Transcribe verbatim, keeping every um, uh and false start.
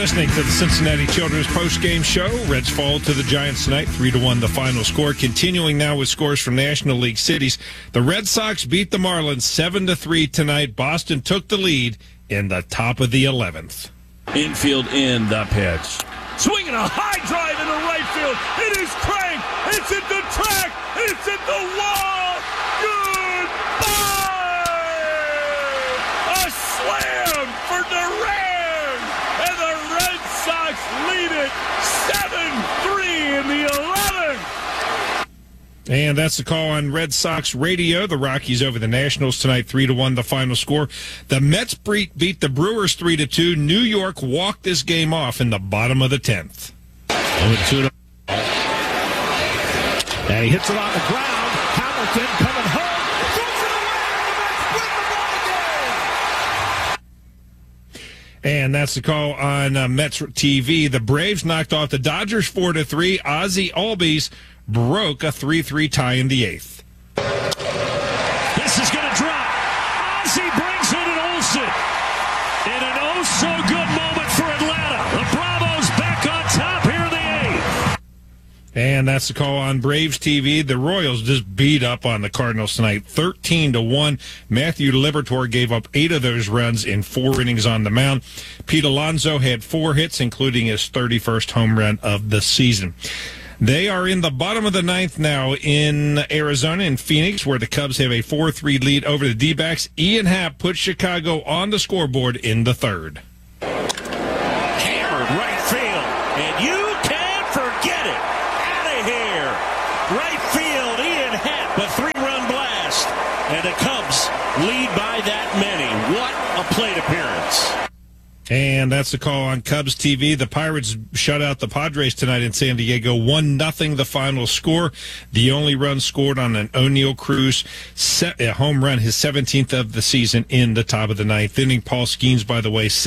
listening to the Cincinnati Children's Post-Game Show. Reds fall to the Giants tonight, three to one the final score. Continuing now with scores from National League cities. The Red Sox beat the Marlins seven to three tonight. Boston took the lead in the top of the eleventh. Infield in the pitch. Swinging a high drive into right field. It is cranked. It's at the track. It's at the wall. Goodbye! A slam for Duran. And the Red Sox lead it seven three in the eleventh. And that's the call on Red Sox radio. The Rockies over the Nationals tonight, three to one the final score. The Mets beat the Brewers three to two. New York walked this game off in the bottom of the tenth. And he hits it on the ground. Hamilton coming home. Throws it away. The Mets win the ball game. And that's the call on uh, Mets T V. The Braves knocked off the Dodgers four to three. Ozzie Albies broke a three three tie in the eighth. This is going to drop. Ozzie brings in an Olsen. In an oh-so-good moment for Atlanta. The Bravos back on top here in the eighth. And that's the call on Braves T V. The Royals just beat up on the Cardinals tonight, thirteen to one. Matthew Liberatore gave up eight of those runs in four innings on the mound. Pete Alonso had four hits, including his thirty-first home run of the season. They are in the bottom of the ninth now in Arizona, in Phoenix, where the Cubs have a four three lead over the D-backs. Ian Happ put Chicago on the scoreboard in the third. Hammered right field, and you can't forget it. Out of here. Right field, Ian Happ, a three-run blast. And the Cubs lead by that many. What a plate appearance. And that's the call on Cubs T V. The Pirates shut out the Padres tonight in San Diego, one nothing the final score. The only run scored on an O'Neill Cruz set, a home run, his seventeenth of the season in the top of the ninth inning. Paul Skeens, by the way,